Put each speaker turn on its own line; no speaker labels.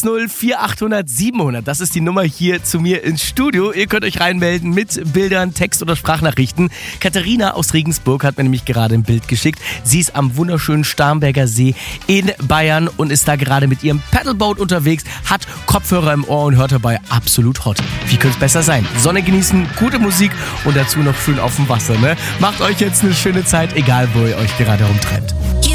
060 4800 700. Das ist die Nummer hier zu mir ins Studio. Ihr könnt euch reinmelden mit Bildern, Text- oder Sprachnachrichten. Katharina aus Regensburg hat mir nämlich gerade ein Bild geschickt. Sie ist am wunderschönen Starnberger See in Bayern und ist da gerade mit ihrem Paddleboat unterwegs, hat Kopfhörer im Ohr und hört dabei absolut hot. Wie könnte es besser sein? Sonne genießen, gute Musik und dazu noch schön auf dem Wasser. Ne? Macht euch jetzt eine schöne Zeit, egal wo ihr euch gerade rumtreibt.